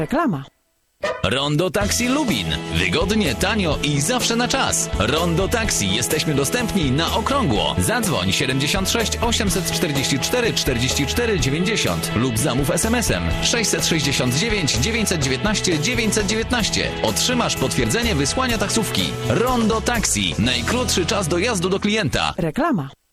Reklama. Rondo Taxi Lubin. Wygodnie, tanio i zawsze na czas. Rondo Taxi. Jesteśmy dostępni na okrągło. Zadzwoń 76 844 44 90 lub zamów SMS-em 669 919 919. Otrzymasz potwierdzenie wysłania taksówki. Rondo Taxi. Najkrótszy czas dojazdu do klienta. Reklama.